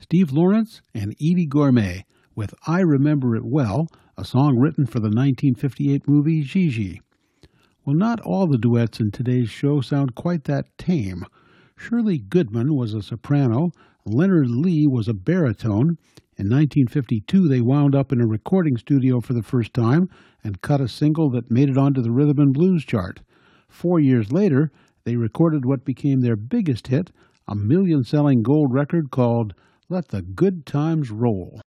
Steve Lawrence and Edie Gourmet with I Remember It Well, a song written for the 1958 movie Gigi. Well, not all the duets in today's show sound quite that tame. Shirley Goodman was a soprano, Leonard Lee was a baritone. In 1952, they wound up in a recording studio for the first time and cut a single that made it onto the rhythm and blues chart. 4 years later, they recorded what became their biggest hit, a million-selling gold record called Let the Good Times Roll.